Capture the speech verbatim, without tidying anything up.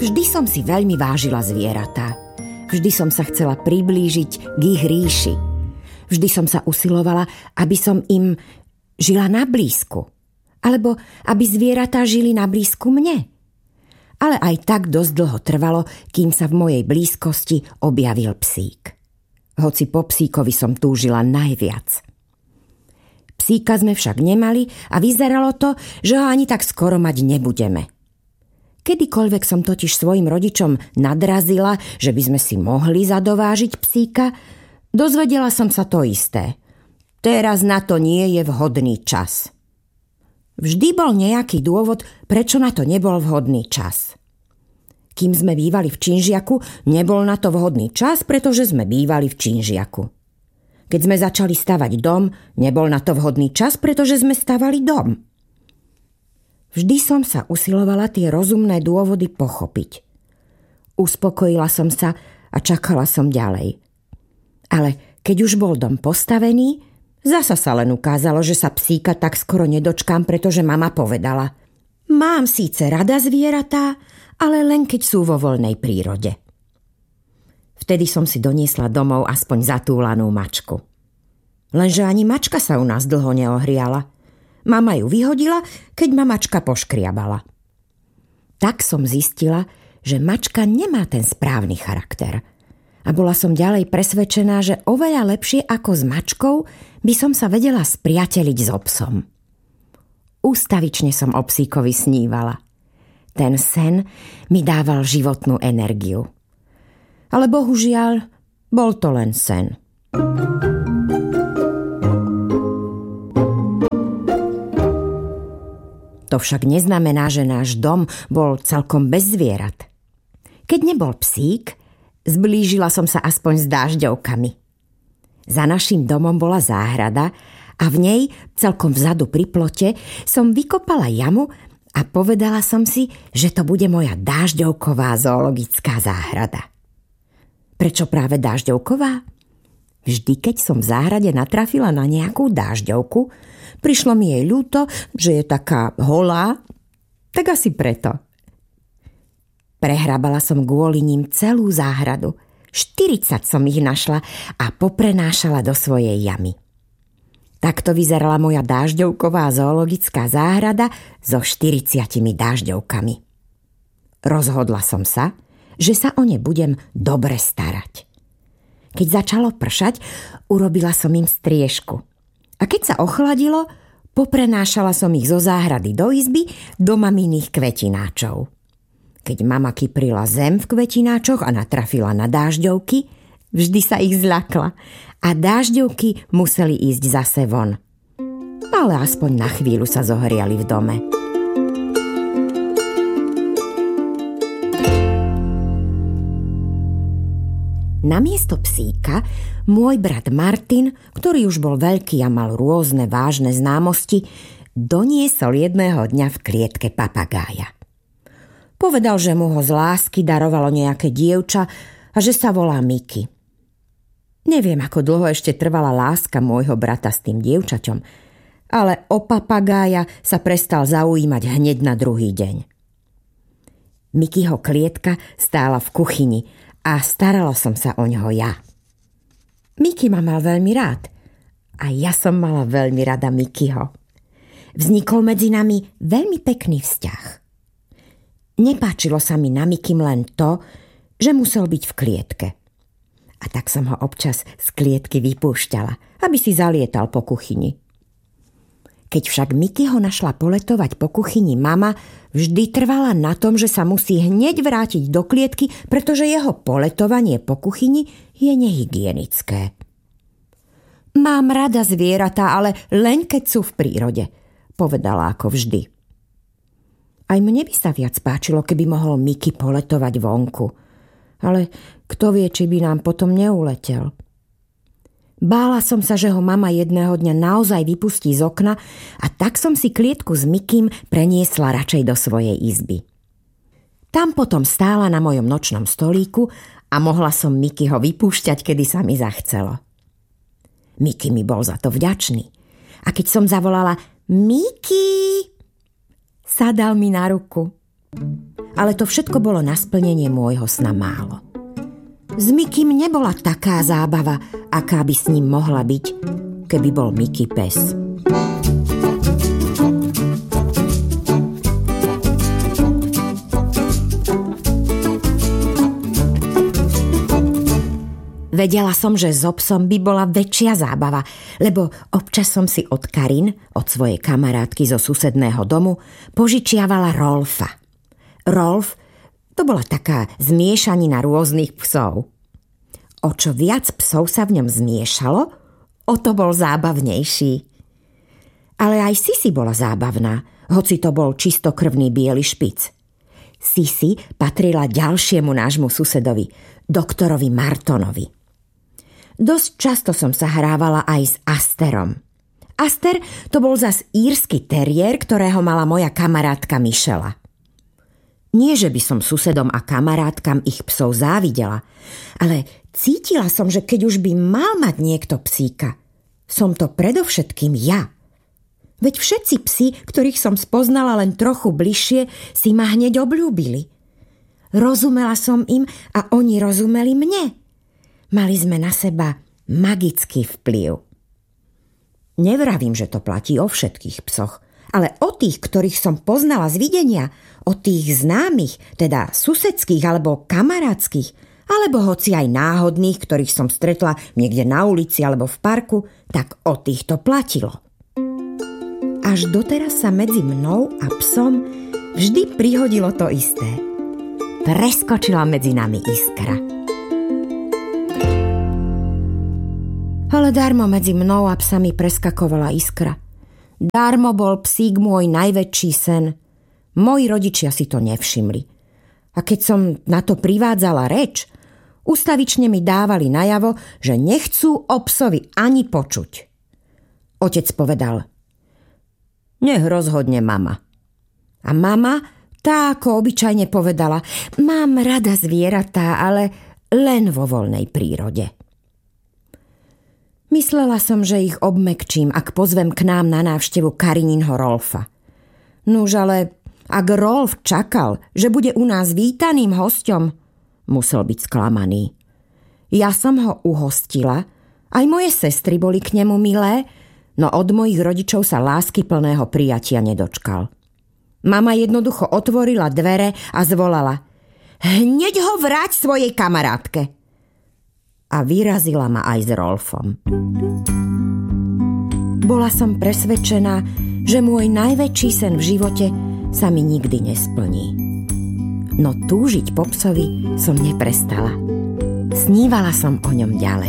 Vždy som si veľmi vážila zvieratá. Vždy som sa chcela priblížiť k ich ríši. Vždy som sa usilovala, aby som im žila na blízku. Alebo aby zvieratá žili na blízku mne. Ale aj tak dosť dlho trvalo, kým sa v mojej blízkosti objavil psík. Hoci po psíkovi som túžila najviac. Psíka sme však nemali a vyzeralo to, že ho ani tak skoro mať nebudeme. Kedykoľvek som totiž svojim rodičom nadrazila, že by sme si mohli zadovážiť psíka, dozvedela som sa to isté. Teraz na to nie je vhodný čas. Vždy bol nejaký dôvod, prečo na to nebol vhodný čas. Kým sme bývali v Činžiaku, nebol na to vhodný čas, pretože sme bývali v Činžiaku. Keď sme začali stavať dom, nebol na to vhodný čas, pretože sme stavali dom. Vždy som sa usilovala tie rozumné dôvody pochopiť. Uspokojila som sa a čakala som ďalej. Ale keď už bol dom postavený, zasa sa len ukázalo, že sa psíka tak skoro nedočkám, pretože mama povedala: mám síce rada zvieratá, ale len keď sú vo voľnej prírode. Vtedy som si doniesla domov aspoň zatúlanú mačku. Lenže ani mačka sa u nás dlho neohriala. Mama ju vyhodila, keď ma mačka poškriabala. Tak som zistila, že mačka nemá ten správny charakter. A bola som ďalej presvedčená, že oveľa lepšie ako s mačkou by som sa vedela spriateliť s obsom. Ústavične som o psíkovi snívala. Ten sen mi dával životnú energiu. Ale bohužiaľ, bol to len sen. To však neznamená, že náš dom bol celkom bez zvierat. Keď nebol psík, zblížila som sa aspoň s dážďovkami. Za naším domom bola záhrada a v nej, celkom vzadu pri plote, som vykopala jamu a povedala som si, že to bude moja dážďovková zoologická záhrada. Prečo práve dážďovková? Vždy, keď som v záhrade natrafila na nejakú dážďovku, prišlo mi jej ľúto, že je taká holá, tak asi preto. Prehrabala som kvôli ním celú záhradu. štyridsať som ich našla a poprenášala do svojej jamy. Takto vyzerala moja dážďovková zoologická záhrada so štyridsiatimi dážďovkami. Rozhodla som sa, že sa o ne budem dobre starať. Keď začalo pršať, urobila som im striežku. A keď sa ochladilo, poprenášala som ich zo záhrady do izby do maminých kvetináčov. Keď mama kyprila zem v kvetináčoch a natrafila na dážďovky, vždy sa ich zľakla a dážďovky museli ísť zase von. Ale aspoň na chvíľu sa zohriali v dome. Namiesto psíka môj brat Martin, ktorý už bol veľký a mal rôzne vážne známosti, doniesol jedného dňa v klietke papagája. Povedal, že mu ho z lásky darovalo nejaké dievča a že sa volá Miky. Neviem, ako dlho ešte trvala láska môjho brata s tým dievčaťom, ale o papagája sa prestal zaujímať hneď na druhý deň. Mikyho klietka stála v kuchyni a starala som sa o ňoho ja. Miky ma mal veľmi rád a ja som mala veľmi rada Mikyho. Vznikol medzi nami veľmi pekný vzťah. Nepáčilo sa mi na Mikym len to, že musel byť v klietke. A tak som ho občas z klietky vypúšťala, aby si zalietal po kuchyni. Keď však Miky ho našla poletovať po kuchyni mama, vždy trvala na tom, že sa musí hneď vrátiť do klietky, pretože jeho poletovanie po kuchyni je nehygienické. Mám rada zvieratá, ale len keď sú v prírode, povedala ako vždy. Aj mne by sa viac páčilo, keby mohol Miky poletovať vonku. Ale kto vie, či by nám potom neuletel. Bála som sa, že ho mama jedného dňa naozaj vypustí z okna a tak som si klietku s Mikym preniesla radšej do svojej izby. Tam potom stála na mojom nočnom stolíku a mohla som Mikyho vypúšťať, kedy sa mi zachcelo. Miky mi bol za to vďačný. A keď som zavolala Miky, sadal mi na ruku. ale to všetko bolo na splnenie môjho sna málo. S Mikym nebola taká zábava, aká by s ním mohla byť, keby bol Miky pes. Vedela som, že so psom by bola väčšia zábava, lebo občas som si od Karin, od svojej kamarátky zo susedného domu, požičiavala Rolfa. Rolf, to bola taká zmiešanina rôznych psov. O čo viac psov sa v ňom zmiešalo, o to bol zábavnejší. Ale aj Sisi bola zábavná, hoci to bol čistokrvný biely špic. Sisi patrila ďalšiemu nášmu susedovi, doktorovi Martonovi. Dosť často som sa hrávala aj s Asterom. Aster to bol zas írsky teriér, ktorého mala moja kamarátka Michela. Nie, že by som susedom a kamarátkam ich psov závidela, ale cítila som, že keď už by mal mať niekto psíka, som to predovšetkým ja. Veď všetci psi, ktorých som spoznala len trochu bližšie, si ma hneď obľúbili. Rozumela som im a oni rozumeli mne. Mali sme na seba magický vplyv. Nevravím, že to platí o všetkých psoch, ale o tých, ktorých som poznala z videnia, o tých známych, teda susedských alebo kamarátskych, alebo hoci aj náhodných, ktorých som stretla niekde na ulici alebo v parku, tak o tých to platilo. Až doteraz sa medzi mnou a psom vždy prihodilo to isté. Preskočila medzi nami iskra. Ale darmo medzi mnou a psami preskakovala iskra. Darmo bol psík môj najväčší sen. Moji rodičia si to nevšimli. A keď som na to privádzala reč, ustavične mi dávali najavo, že nechcú o psovi ani počuť. Otec povedal: nech rozhodne mama. A mama, tá ako obyčajne povedala: mám rada zvieratá, ale len vo voľnej prírode. Myslela som, že ich obmekčím, ak pozvem k nám na návštevu Karininho Rolfa. Nuž ale ak Rolf čakal, že bude u nás vítaným hosťom, musel byť sklamaný. Ja som ho uhostila, aj moje sestry boli k nemu milé, no od mojich rodičov sa lásky plného prijatia nedočkal. Mama jednoducho otvorila dvere a zvolala: hneď ho vráť svojej kamarátke. A vyrazila ma aj s Rolfom. Bola som presvedčená, že môj najväčší sen v živote sa mi nikdy nesplní. No túžiť po psovi som neprestala. Snívala som o ňom ďalej.